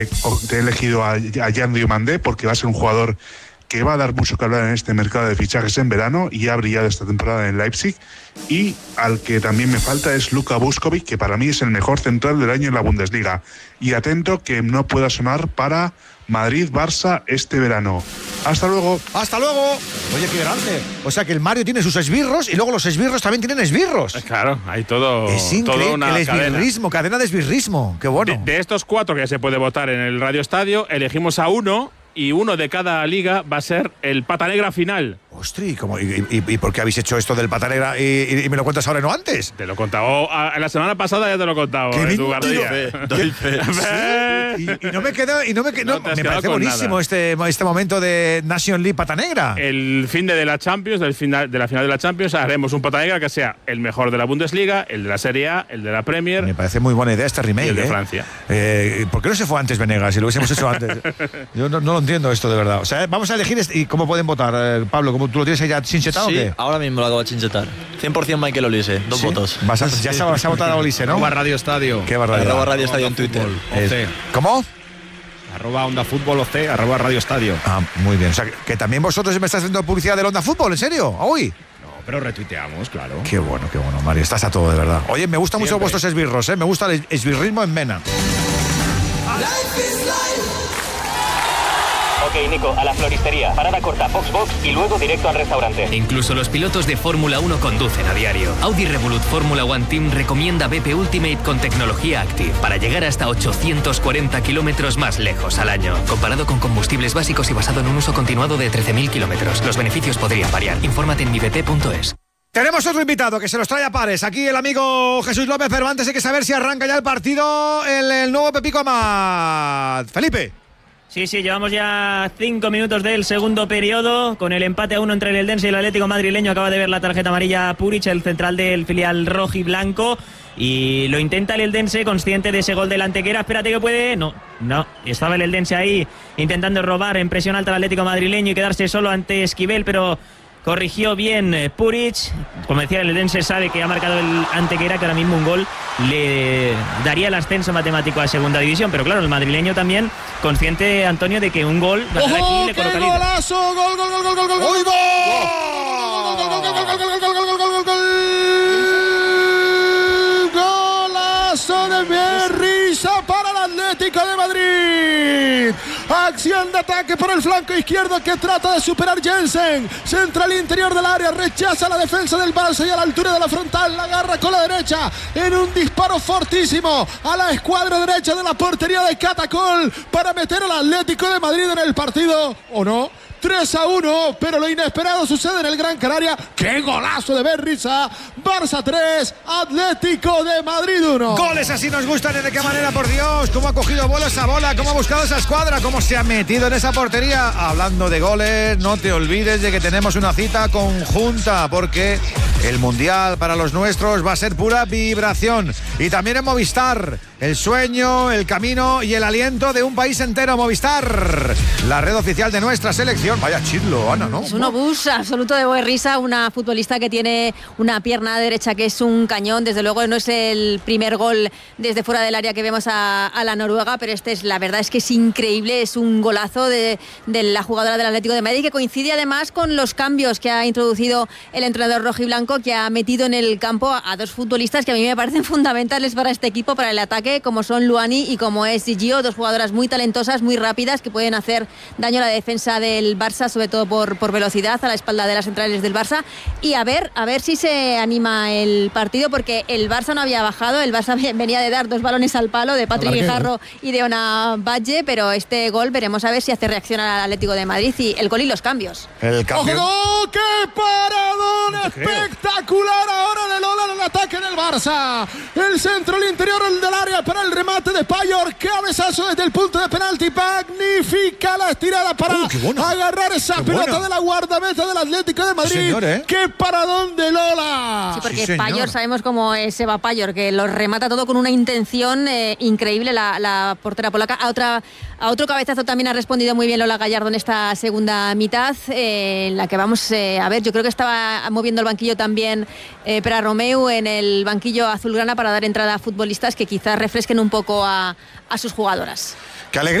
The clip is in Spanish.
Te he elegido a Jan Diomandé porque va a ser un jugador que va a dar mucho que hablar en este mercado de fichajes en verano y ha brillado esta temporada en Leipzig. Y al que también me falta es Luka Vuskovic, que para mí es el mejor central del año en la Bundesliga. Y atento que no pueda sonar para Madrid-Barça este verano. ¡Hasta luego! ¡Hasta luego! Oye, qué grande. O sea que el Mario tiene sus esbirros y luego los esbirros también tienen esbirros. Claro, hay todo. Es increíble, toda una el esbirrismo, cadena de esbirrismo. Qué bueno. De estos 4 que ya se puede votar en el Radio Estadio, elegimos a uno. Y uno de cada liga va a ser el Pata Negra final. Ostras, ¿y por qué habéis hecho esto del Pata Negra y me lo cuentas ahora y no antes? Te lo he contado. La semana pasada ya te lo he contado. Doy fe. Sí. Y no me quedo. Me parece buenísimo este momento de Nation League Pata Negra. El fin de la Champions, de la final de la Champions, haremos un Pata Negra que sea el mejor de la Bundesliga, el de la Serie A, el de la Premier. Me parece muy buena idea este remake. Y el de Francia. ¿Por qué no se fue antes Venegas? Si lo hubiésemos hecho antes. Yo no lo entiendo esto de verdad. O sea, vamos a elegir y cómo pueden votar, Pablo. ¿Tú lo tienes ahí ya chinchetado o qué? Ahora mismo lo acabo de chinchetar. 100% Michael Olise, 2 votos. Ya se va a votar a Olise, ¿no? @Radio Estadio. Qué barbaridad. @Radio Estadio en Twitter. ¿Cómo? @Onda Fútbol OC, @Radio Estadio. Muy bien. O sea, que también vosotros me estáis haciendo publicidad del Onda Fútbol, ¿en serio? ¿Hoy? No, pero retuiteamos, claro. Qué bueno, Mario. Estás a todo, de verdad. Oye, me gustan mucho vuestros esbirros, ¿eh? Me gusta el esbirrismo en Mena. Ok, Nico, a la floristería. Parada corta, Box y luego directo al restaurante. Incluso los pilotos de Fórmula 1 conducen a diario. Audi Revolut Fórmula One Team recomienda BP Ultimate con tecnología Active para llegar hasta 840 kilómetros más lejos al año. Comparado con combustibles básicos y basado en un uso continuado de 13.000 kilómetros. Los beneficios podrían variar. Infórmate en mibp.es. Tenemos otro invitado que se los trae a pares. Aquí el amigo Jesús López, pero antes hay que saber si arranca ya el partido el nuevo Pepico Amat. Felipe. Sí, llevamos ya 5 minutos del segundo periodo, con el empate a 1 entre el Eldense y el Atlético madrileño. Acaba de ver la tarjeta amarilla Puric, el central del filial rojiblanco, y lo intenta el Eldense, consciente de ese gol del Antequera. Espérate que puede. No, estaba el Eldense ahí intentando robar en presión alta al Atlético madrileño y quedarse solo ante Esquivel, pero corrigió bien Puric. Como decía, el Eldense sabe que ha marcado el Antequera, que ahora mismo un gol le daría el ascenso matemático a segunda división. Pero claro, el madrileño también consciente, Antonio, de que un gol va a estar aquí, le coloca líder. ¡Golazo! ¡Gol! ¡Golazo de Berrisa para el Atlético de Madrid! Acción de ataque por el flanco izquierdo que trata de superar Jensen. Centra al interior del área, rechaza la defensa del Barça y a la altura de la frontal la agarra con la derecha en un disparo fortísimo a la escuadra derecha de la portería de Catacol para meter al Atlético de Madrid en el partido, ¿o no? 3-1, pero lo inesperado sucede en el Gran Canaria. ¡Qué golazo de Berrisa! Barça 3, Atlético de Madrid 1. Goles así nos gustan, ¿de qué manera, por Dios? ¿Cómo ha cogido vuelo esa bola? ¿Cómo ha buscado esa escuadra? ¿Cómo se ha metido en esa portería? Hablando de goles, no te olvides de que tenemos una cita conjunta, porque el Mundial para los nuestros va a ser pura vibración. Y también en Movistar, el sueño, el camino y el aliento de un país entero. Movistar, la red oficial de nuestra selección. Vaya chirlo, Ana, ¿no? Es un obús absoluto de Berrisa, una futbolista que tiene una pierna derecha que es un cañón. Desde luego no es el primer gol desde fuera del área que vemos a la noruega, pero la verdad es que es increíble, es un golazo de la jugadora del Atlético de Madrid, que coincide además con los cambios que ha introducido el entrenador rojiblanco, que ha metido en el campo a dos futbolistas que a mí me parecen fundamentales para este equipo, para el ataque, como son Luani y como es Gio, dos jugadoras muy talentosas, muy rápidas, que pueden hacer daño a la defensa del Barça, sobre todo por velocidad, a la espalda de las centrales del Barça. Y a ver si se anima el partido, porque el Barça no había bajado. El Barça venía de dar 2 balones al palo, de Patrick Guijarro y de Ona Badge, pero este gol veremos a ver si hace reaccionar al Atlético de Madrid y el gol y los cambios. ¡Ojo! ¡Qué paradón espectacular ahora de Lola en el ataque del Barça! El centro, el interior del área para el remate de Payor. Cabezazo desde el punto de penalti. Magnífica la estirada para agarrar esa pelota de la guardameta del Atlético de Madrid. Señor, ¡Qué paradón de Lola! Sí, porque Payor, sabemos cómo es Eva Payor, que lo remata todo con una intención increíble la portera polaca. A otro cabezazo también ha respondido muy bien Lola Gallardo en esta segunda mitad, en la que vamos a ver, yo creo que estaba moviendo el banquillo también Pera Romeu en el banquillo azulgrana para dar entrada a futbolistas que quizás refresquen un poco a sus jugadoras. Qué alegría.